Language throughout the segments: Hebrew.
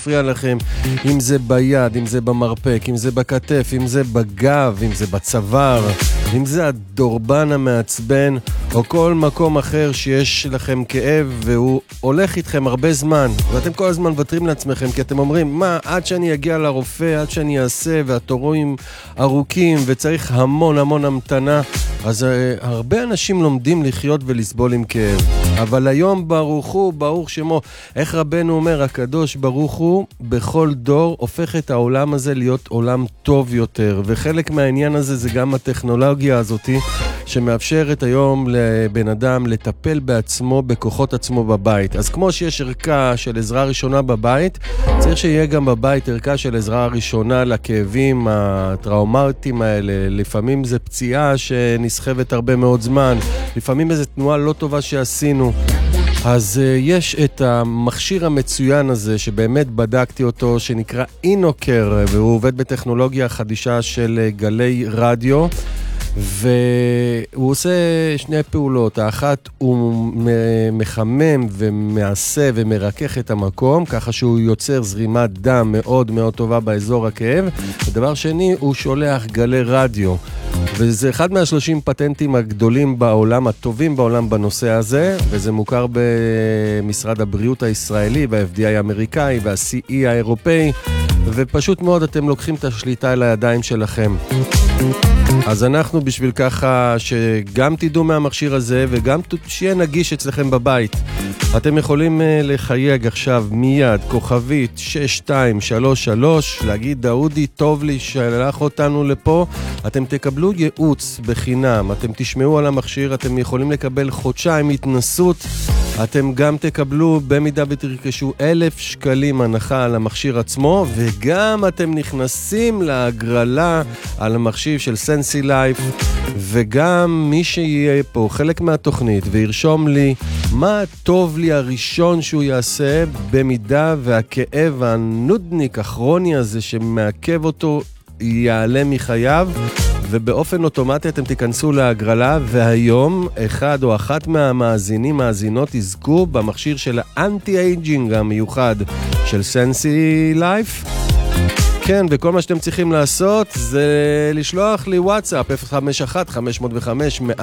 מפריע לכם, אם זה ביד, אם זה במרפק, אם זה בכתף, אם זה בגב, אם זה בצוואר, אם זה הדורבן המעצבן, או כל מקום אחר שיש לכם כאב והוא הולך איתכם הרבה זמן, ואתם כל הזמן ותרים לעצמכם, כי אתם אומרים, מה, עד שאני אגיע לרופא, עד שאני אעשה, והתורים ארוכים, וצריך המון המון המתנה, אז הרבה אנשים לומדים לחיות ולסבול עם כאב. אבל היום ברוך הוא, ברוך שמו, איך רבנו אומר, הקדוש ברוך הוא, בכל דור הופך את העולם הזה להיות עולם טוב יותר, וחלק מהעניין הזה זה גם הטכנולוגיה הזאת, שמאפשרת היום לבן אדם לטפל בעצמו, בכוחות עצמו בבית. אז כמו שיש ערכה של עזרה ראשונה בבית, צריך שיהיה גם בבית ערכה של עזרה ראשונה לכאבים הטראומטיים האלה. לפעמים זה פציעה שנסחבת הרבה מאוד זמן, לפעמים איזו תנועה לא טובה שעשינו. אז יש את המכשיר המצוין הזה שבאמת בדקתי אותו, שנקרא אינוקר, והוא עובד בטכנולוגיה חדישה של גלי רדיו, והוא עושה שני פעולות. האחת, הוא מחמם ומעשה ומרכך את המקום, ככה שהוא יוצר זרימת דם מאוד מאוד טובה באזור הכאב. ודבר שני, הוא שולח גלי רדיו, וזה אחד מה30 פטנטים הגדולים בעולם, הטובים בעולם בנושא הזה, וזה מוכר במשרד הבריאות הישראלי, וה-FDA האמריקאי, וה-CE האירופאי, ופשוט מאוד אתם לוקחים את השליטה אל הידיים שלכם. אז אנחנו בשביל ככה שגם תדעו מהמכשיר הזה וגם שיהיה נגיש אצלכם בבית. אתם יכולים לחייג עכשיו מיד כוכבית 6233, להגיד דאודי טוב לי שלח אותנו לפה. אתם תקבלו ייעוץ בחינם, אתם תשמעו על המכשיר, אתם יכולים לקבל חודשיים התנסות, אתם גם תקבלו במידה ותרכשו 1,000 שקלים הנחה על המכשיר עצמו, וגם אתם נכנסים להגרלה על המכשיר של סנסי לייף, וגם מי שיהיה פה חלק מהתוכנית וירשום לי מה טוב לי הראשון שהוא יעשה במידה והכאב הנודניק הכרוני הזה שמעכב אותו יעלה מחייו, ובאופן אוטומטי אתם תיכנסו להגרלה, והיום אחד או אחת מאזינות יזכו במכשיר של האנטי-אייג'ינג המיוחד של סנסי לייף. כן, וכל מה שאתם צריכים לעשות זה לשלוח לי וואטסאפ 051-505-176,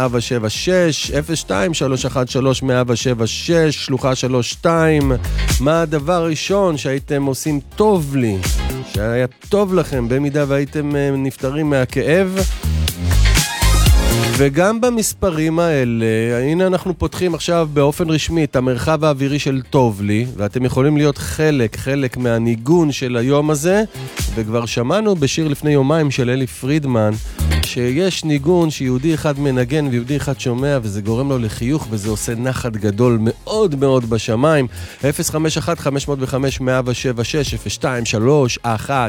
02-313-176, שלוחה 32. מה הדבר הראשון שהייתם עושים טוב לי, שהיה טוב לכם במידה והייתם נפטרים מהכאב? וגם במספרים האלה, הנה אנחנו פותחים עכשיו באופן רשמי את המרחב האווירי של טוב לי, ואתם יכולים להיות חלק מהניגון של היום הזה, וכבר שמענו בשיר לפני יומיים של אלי פרידמן, שיש ניגון שיהודי אחד מנגן ויהודי אחד שומע, וזה גורם לו לחיוך, וזה עושה נחת גדול מאוד מאוד בשמיים. 051-505-176, 02-313-176,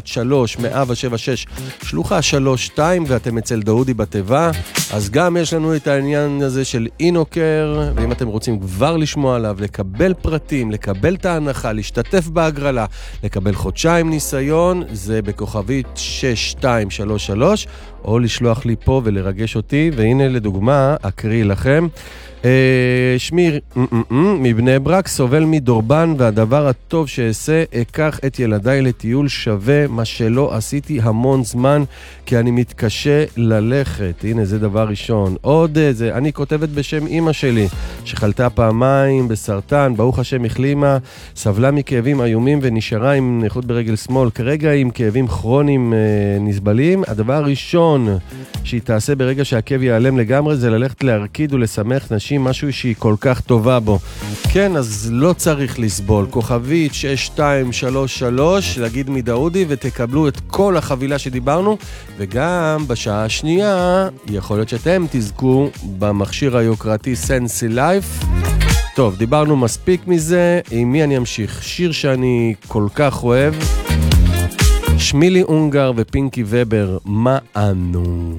שלוחה 32, ואתם אצל דאודי בטבע. אז גם יש לנו את העניין הזה של אינוקר, ואם אתם רוצים כבר לשמוע עליו, לקבל פרטים, לקבל את ההנחה, להשתתף בהגרלה, לקבל חודשיים ניסיון, זה בכוכבית 6233, או לשלוח לי פה ולרגש אותי, והנה לדוגמה, אקריא לכם. שמיר מבני ברק, סובל מדורבן, והדבר הטוב שעשה, אקח את ילדיי לטיול שווה, מה שלא עשיתי המון זמן, כי אני מתקשה ללכת. הנה, זה דבר ראשון. עוד זה, אני כותבת בשם אמא שלי, שחלתה פעמיים בסרטן, ברוך השם החלימה, סבלה מכאבים איומים ונשארה עם נכות ברגל שמאל, כרגע עם כאבים כרוניים נסבלים. הדבר הראשון שהיא תעשה ברגע שהכאב ייעלם לגמרי, זה ללכת להרקיד ולשמח נשים, משהו שהיא כל כך טובה בו. כן, אז לא צריך לסבול. כוכבית 6233, להגיד מדאודי, ותקבלו את כל החבילה שדיברנו, וגם בשעה השנייה יכול להיות שאתם תזכו במכשיר היוקרתי סנסי לייף. טוב, דיברנו מספיק מזה. עם מי אני אמשיך? שיר שאני כל כך אוהב, שמילי אונגר ופינקי ובר, מה אנו?